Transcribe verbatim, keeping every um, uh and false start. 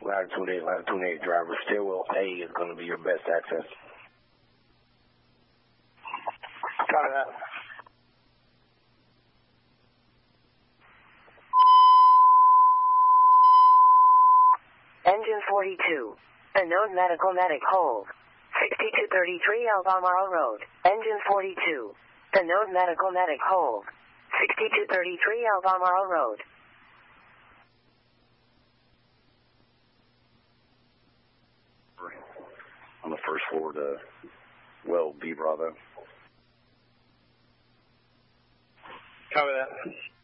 latitude eight, latitude eight driver. Stairwell A is going to be your best access. Copy that. Engine forty-two. Unknown medical medic hold. sixty-two thirty-three Albemarle Road. Engine forty-two. Unknown medical medic hold. sixty-two thirty-three Albemarle Road. On the first floor to well B Bravo. Copy that.